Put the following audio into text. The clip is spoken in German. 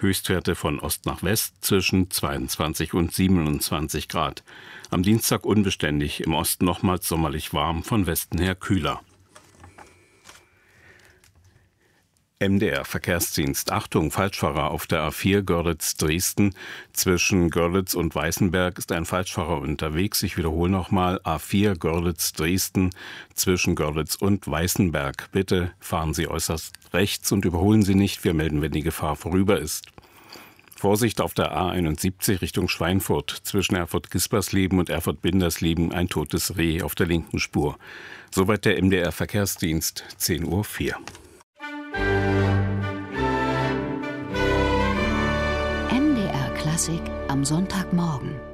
Höchstwerte von Ost nach West zwischen 22 und 27 Grad. Am Dienstag unbeständig, im Osten nochmals sommerlich warm, von Westen her kühler. MDR-Verkehrsdienst. Achtung, Falschfahrer auf der A4 Görlitz-Dresden. Zwischen Görlitz und Weißenberg ist ein Falschfahrer unterwegs. Ich wiederhole nochmal, A4 Görlitz-Dresden zwischen Görlitz und Weißenberg. Bitte fahren Sie äußerst rechts und überholen Sie nicht. Wir melden, wenn die Gefahr vorüber ist. Vorsicht auf der A71 Richtung Schweinfurt. Zwischen Erfurt-Gispersleben und Erfurt-Bindersleben ein totes Reh auf der linken Spur. Soweit der MDR-Verkehrsdienst, 10:04 Uhr. MDR Klassik am Sonntagmorgen.